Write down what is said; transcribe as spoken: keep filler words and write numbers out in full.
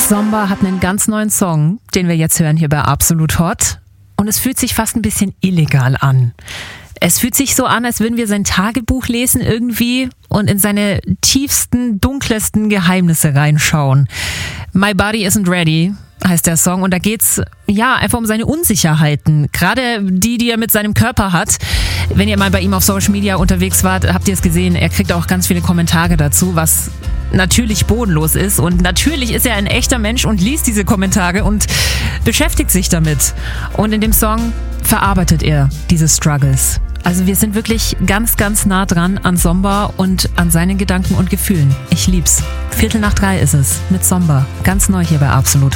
Zomba hat einen ganz neuen Song, den wir jetzt hören hier bei Absolut Hot. Und es fühlt sich fast ein bisschen illegal an. Es fühlt sich so an, als würden wir sein Tagebuch lesen irgendwie und in seine tiefsten, dunklesten Geheimnisse reinschauen. My Body Isn't Ready heißt der Song und da geht's ja einfach um seine Unsicherheiten. Gerade die, die er mit seinem Körper hat. Wenn ihr mal bei ihm auf Social Media unterwegs wart, habt ihr es gesehen, er kriegt auch ganz viele Kommentare dazu, was natürlich bodenlos ist. Und natürlich ist er ein echter Mensch und liest diese Kommentare und beschäftigt sich damit. Und in dem Song verarbeitet er diese Struggles. Also wir sind wirklich ganz, ganz nah dran an Zomba und an seinen Gedanken und Gefühlen. Ich lieb's. Viertel nach drei ist es mit Zomba. Ganz neu hier bei Absolut.